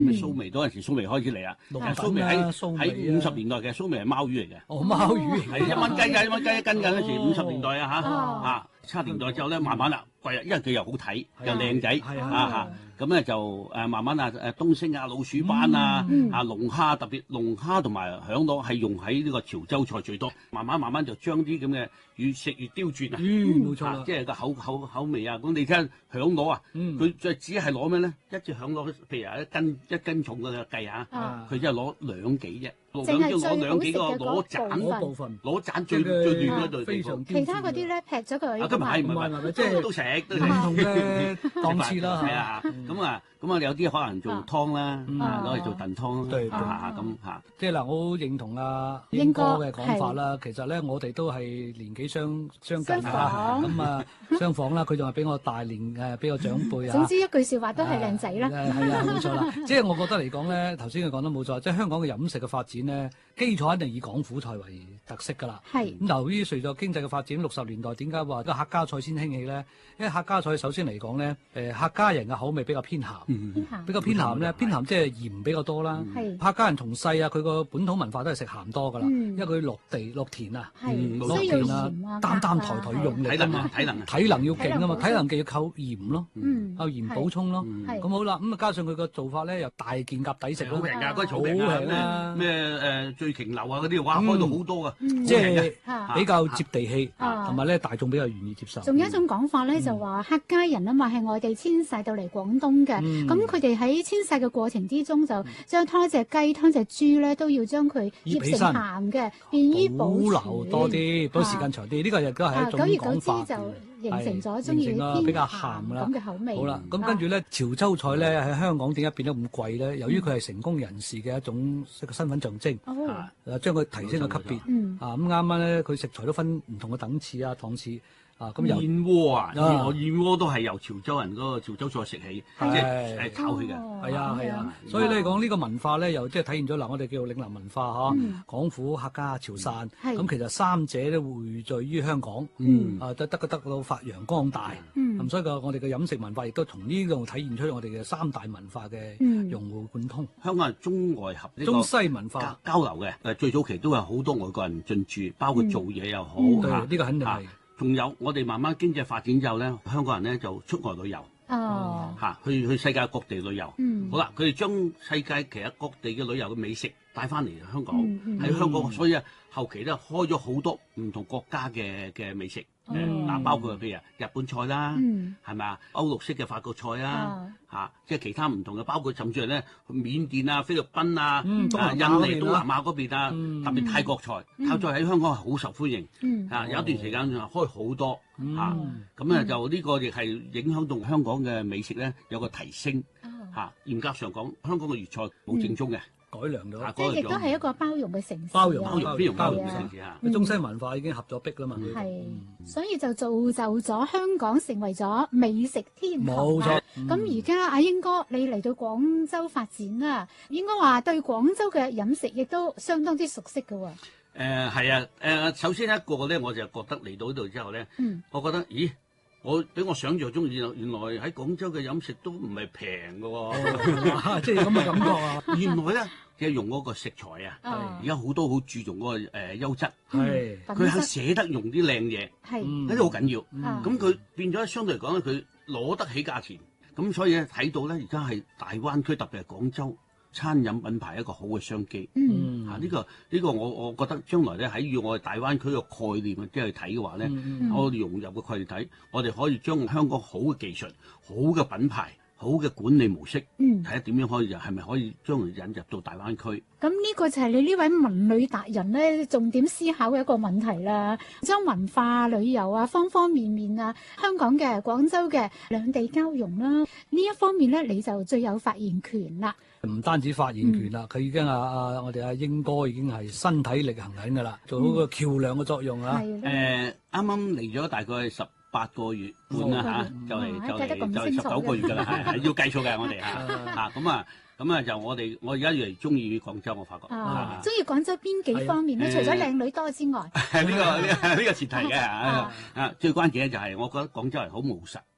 蘇眉嗰陣時，蘇眉開始嚟啦。蘇眉喺50年代嘅蘇眉係貓魚嚟嘅。 哦，貓魚係1蚊雞㗎，1蚊雞一斤㗎嗰時50年代啊70年代之後咧，慢慢啦貴啦，因為佢又好睇又靚仔咁咧就慢慢東星老鼠斑龍蝦，特別龍蝦同埋響螺係用喺呢個潮州菜最多。慢慢就將啲咁嘅越食越刁鑽冇錯啦， 即係個口味啊。咁你睇響螺啊，佢就只係攞咩咧？一隻響螺，譬如一斤重嘅計佢只係攞2幾啫。 淨係最攞2幾個攞攞部分， 攞盞最亂嗰度非常其他嗰啲咧劈咗佢。 咁唔係，即係都食唔同嘅檔次啦。 係啊，咁有啲可能做湯啦，攞嚟做燉湯啦，咁即係嗱，我好認同阿英哥嘅講法啦。其實咧，我哋都係年紀相近咁相仿啦。佢仲係比我大年比我長輩啊。 總之一句説話都係靚仔啦。 係啊，冇錯啦。即係我覺得嚟講咧，頭先佢講得冇錯，即係香港嘅飲食嘅發展咧，基礎一定以廣府菜為特色㗎啦。 係咁由於隨著經濟嘅發展，60年代點解話個客家菜先興起咧？因為客家菜首先嚟講咧，客家人嘅口味比較偏鹹，比較偏鹹咧，偏鹹即係鹽比較多啦。客家人從細佢個本土文化都係食鹹多㗎啦，因為佢落地落田啊，落田啊，擔抬要用力㗎嘛，體能要勁啊嘛，體能嘅要靠鹽咯，靠鹽補充咯。咁好啦，咁加上佢個做法咧又大件夾抵食咯， 好平㗎，嗰啲草平啊，咩醉瓊樓啊嗰啲，哇開到好多㗎， 即係比較接地氣，同埋咧大眾比較願意接受。 仲有一種講法咧，就話客家人啊嘛係外地遷徙到嚟廣東嘅，咁佢哋喺遷徙嘅過程之中就將劏隻雞、劏隻豬咧都要將佢醃成鹹嘅，便於保留多啲，保時間長啲。呢個亦都係一種講法。 久而久之就形成咗中意比較鹹啦咁嘅口味。 好啦，咁跟住咧潮州菜咧喺香港點解變得咁貴咧？由於佢係成功人士嘅一種身份象徵，將佢提升個級別。咁啱啱咧佢食材都分唔同嘅等次檔次。咁燕窩燕窩都係由潮州人嗰個潮州菜食起，即係炒起嘅。 係啊，所以咧講呢個文化咧，又即係體現咗我哋叫做嶺南文化廣府、客家、潮汕。咁其實三者都匯聚於香港，得到發揚光大。咁所以我哋嘅飲食文化亦都從呢度體現出我哋嘅三大文化嘅融會貫通。 香港係中外合中西文化交流嘅。最早期都有好多外國人進駐，包括做嘢又好。 呢個肯定係。 仲有我哋慢慢經濟發展之後咧，香港人咧就出外旅遊，去世界各地旅遊。好啦，佢哋將世界其實各地嘅旅遊嘅美食帶翻嚟香港，喺香港，所以後期咧開咗好多唔同國家嘅美食。包括譬如日本菜啦，係咪啊？歐陸式嘅法國菜啦，即係其他唔同嘅，包括甚至係咧緬甸啊、菲律賓啊、印尼、東南亞嗰邊啊，特別泰國菜，泰國菜喺香港係好受歡迎。有一段時間開好多咁就呢個亦係影響到香港嘅美食咧有個提升。嚴格上講，香港嘅粵菜冇正宗嘅。 改良咗， 即係亦都係一個包容嘅城市， 包容嘅城市嚇。 中西文化已經合咗璧啦嘛， 所以就造就咗香港成為咗美食天堂。 冇錯。 咁而家阿英哥你嚟到廣州發展啦，應該話對廣州嘅飲食亦都相當之熟悉㗎喎。 係啊，首先一個咧，我就覺得嚟到呢度之後咧，我覺得比我想象中原來喺廣州嘅飲食都唔係平㗎喎， 即係咁嘅感覺啊！ 原來咧，即係用嗰個食材而家好多好注重嗰個優質，佢肯捨得用啲靚嘢，呢啲好緊要。咁佢變咗相對嚟講咧，佢攞得起價錢，咁所以咧睇到咧，而家係大灣區特別係廣州餐飲品牌一個好嘅商機。呢個我覺得將來咧喺我哋大灣區嘅概念即係睇嘅話咧，我哋融入嘅概念睇，我哋可以將香港好嘅技術、好嘅品牌、好嘅管理模式，睇下點樣可以係咪可以將佢引入到大灣區。 咁呢個就係你呢位文旅達人咧重點思考嘅一個問題啦。將文化旅遊方方面面香港嘅、廣州嘅兩地交融啦，呢一方面咧你就最有發言權啦。 唔單止發言權啦，佢已經我哋阿英哥已經係身體力行緊㗎啦，做到個橋梁嘅作用啦。 啱啱嚟咗大概18個月半啦就嚟19個月㗎啦，係要計數嘅我哋咁就我而家越嚟中意廣州，我發覺。 中意廣州邊幾方面咧？除咗靚女多之外， 呢個前提嘅最關鍵咧就係我覺得廣州人好務實。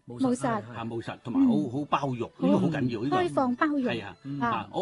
務實務實同埋好包容，呢個好緊要。呢個開放包容係啊，